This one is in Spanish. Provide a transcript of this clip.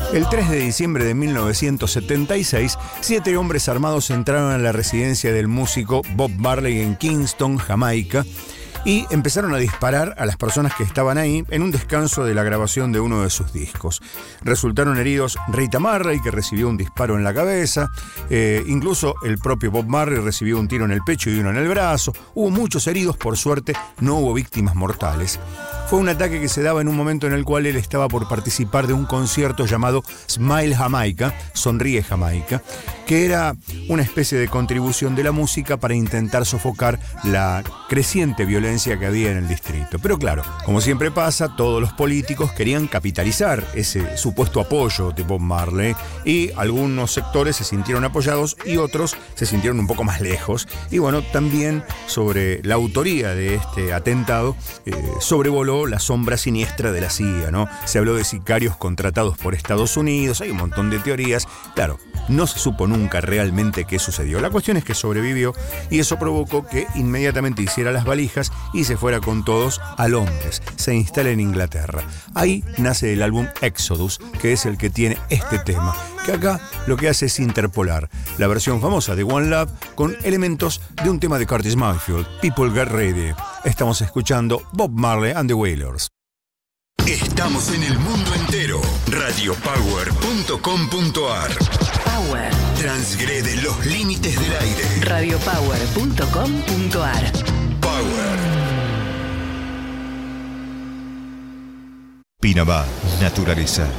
El 3 de diciembre de 1976, 7 hombres armados entraron a la residencia del músico Bob Marley en Kingston, Jamaica, y empezaron a disparar a las personas que estaban ahí en un descanso de la grabación de uno de sus discos. Resultaron heridos Rita Marley, que recibió un disparo en la cabeza, incluso el propio Bob Marley recibió un tiro en el pecho y uno en el brazo. Hubo muchos heridos, por suerte no hubo víctimas mortales. Fue un ataque que se daba en un momento en el cual él estaba por participar de un concierto llamado Smile Jamaica, Sonríe Jamaica, que era una especie de contribución de la música para intentar sofocar la creciente violencia que había en el distrito. Pero claro, como siempre pasa, todos los políticos querían capitalizar ese supuesto apoyo de Bob Marley, y algunos sectores se sintieron apoyados y otros se sintieron un poco más lejos. Y bueno, también sobre la autoría de este atentado sobrevoló la sombra siniestra de la CIA, ¿no? Se habló de sicarios contratados por Estados Unidos, hay un montón de teorías. Claro, no se supo nunca realmente qué sucedió. La cuestión es que sobrevivió, y eso provocó que inmediatamente hiciera las valijas y se fuera con todos a Londres, se instala en Inglaterra. Ahí nace el álbum Exodus, que es el que tiene este tema, que acá lo que hace es interpolar la versión famosa de One Love con elementos de un tema de Curtis Mayfield, People Get Ready. Estamos escuchando Bob Marley and the Wailers. Estamos en el mundo entero. Radiopower.com.ar. Power. Transgrede los límites del aire. Radiopower.com.ar. Power. Pinamar, naturaleza.